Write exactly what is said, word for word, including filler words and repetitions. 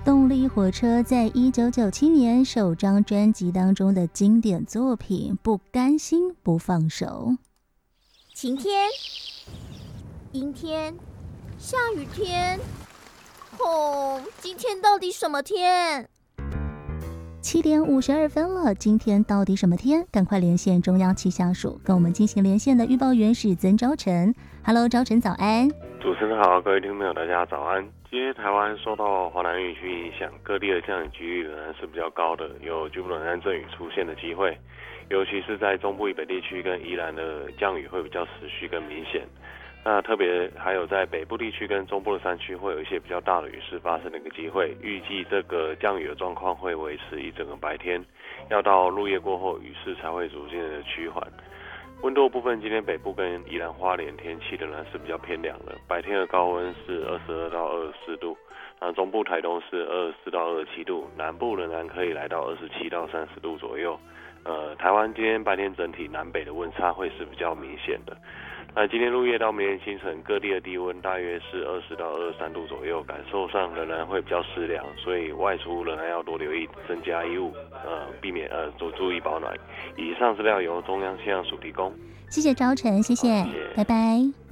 动力火车在一九九七年首张专辑当中的经典作品《不甘心不放手》。 晴天、阴天、下雨天，哦，今天到底什么天？ 七点五十二分了，今天到底什么天？赶快连线中央气象署，跟我们进行连线的预报员是曾昭成。Hello， 昭成早安。 主持人好，各位听众朋友大家早安。今天台湾受到华南雨区影响，各地的降雨几率仍然是比较高的，有局部短暂阵雨出现的机会，尤其是在中部以北地区跟宜兰的降雨会比较持续跟明显。那特别还有在北部地区跟中部的山区会有一些比较大的雨势发生的一个机会，预计这个降雨的状况会维持一整个白天，要到入夜过后雨势才会逐渐的趋缓。温度部分，今天北部跟宜兰花莲天气仍然是比较偏凉的，白天的高温是二十二到二十四度，那中部台东是二十四到二十七度，南部仍然可以来到二十七到三十度左右。呃，台湾今天白天整体南北的温差会是比较明显的。那今天入夜到明天清晨，各地的低温大约是二十到二十三度左右，感受上仍然会比较湿凉，所以外出仍然要多留意增加衣物，呃，避免呃多注意保暖。以上资料由中央气象署提供。 谢谢昭成，谢谢， 谢谢， 拜拜。